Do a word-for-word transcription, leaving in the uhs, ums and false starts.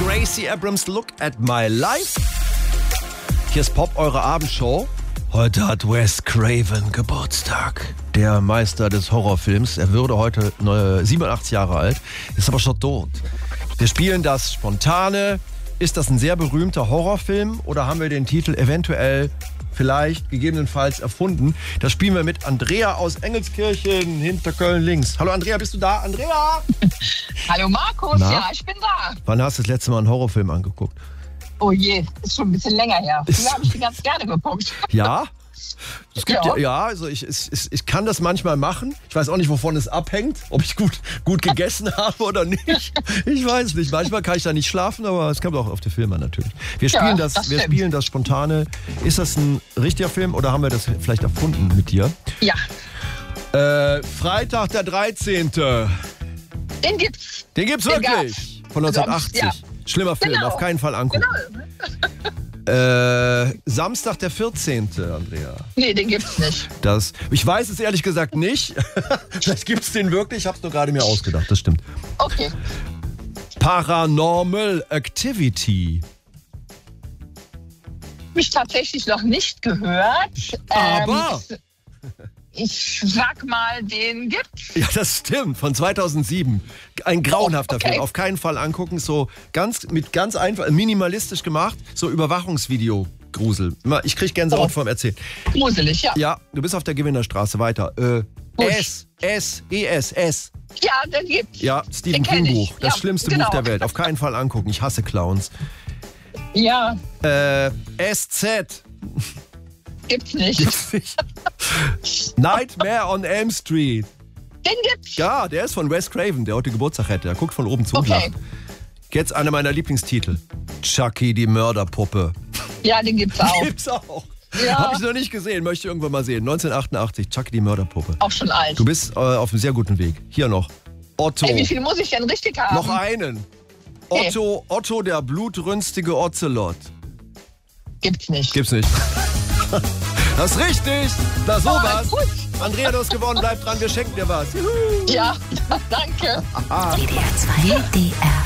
Gracie Abrams, Look at My Life. Hier ist Pop, eure Abendshow. Heute hat Wes Craven Geburtstag. Der Meister des Horrorfilms. Er würde heute siebenundachtzig Jahre alt, ist aber schon tot. Wir spielen das Spontane. Ist das ein sehr berühmter Horrorfilm oder haben wir den Titel eventuell, vielleicht, gegebenenfalls erfunden? Das spielen wir mit Andrea aus Engelskirchen hinter Köln links. Hallo Andrea, bist du da? Andrea! Hallo Markus, Na? Ja, ich bin da. Wann hast du das letzte Mal einen Horrorfilm angeguckt? Oh je, ist schon ein bisschen länger her. Früher habe ich die ganz gerne geguckt. Ja? Es gibt ja, Ja. ja also ich, ich, ich kann das manchmal machen. Ich weiß auch nicht, wovon es abhängt, ob ich gut, gut gegessen habe oder nicht. Ich weiß nicht. Manchmal kann ich da nicht schlafen, aber es kommt auch auf die Filme natürlich. Wir spielen, Ja, das, das wir stimmt. spielen das Spontane. Ist das ein richtiger Film oder haben wir das vielleicht erfunden mit dir? Ja, Äh, Freitag der dreizehnte den gibt's. Den gibt's Den wirklich. Von neunzehnhundertachtzig. Ja. Schlimmer Film, Genau. auf keinen Fall angucken. Genau. Äh, Samstag der vierzehnte, Andrea. Nee, den gibt's nicht. Das, ich weiß es ehrlich gesagt nicht. Vielleicht gibt es den wirklich. Ich habe es nur gerade mir ausgedacht. Das stimmt. Okay. Paranormal Activity. Hab ich tatsächlich noch nicht gehört. Aber- Ähm, ich sag mal, den gibt's. Ja, das stimmt. Von zweitausendsieben. Ein grauenhafter Oh, okay. Film. Auf keinen Fall angucken. So ganz mit ganz einfach, minimalistisch gemacht. So Überwachungsvideo. Grusel. Ich krieg Gänsehaut Oh. vom Erzählen. Gruselig, ja. Ja, du bist auf der Gewinnerstraße. Weiter. Äh, Busch. S. S. E S. S. Ja, den gibt's. Ja, Stephen Den kenn King ich. Buch. Das Ja, schlimmste genau. Buch der Welt. Auf keinen Fall angucken. Ich hasse Clowns. Ja, Äh, S Z. gibt's nicht. Gibt's nicht. Nightmare on Elm Street. Den gibt's. Ja, der ist von Wes Craven, der heute Geburtstag hätte. Der guckt von oben zu und Okay. lacht. Jetzt einer meiner Lieblingstitel. Chucky, die Mörderpuppe. Ja, den gibt's auch. Gibt's auch. Ja. Hab ich noch nicht gesehen, möchte ich irgendwann mal sehen. neunzehnhundertachtundachtzig, Chucky, die Mörderpuppe. Auch schon alt. Du bist äh, auf einem sehr guten Weg. Hier noch. Otto. Ey, wie viel muss ich denn richtig haben? Noch einen. Okay. Otto, Otto, der blutrünstige Ocelot. Gibt's nicht. Gibt's nicht. Das ist richtig. Na sowas. Oh, gut. Andrea, du hast gewonnen. Bleib dran, wir schenken dir was. Juhu. Ja, danke. W D R zwei, D R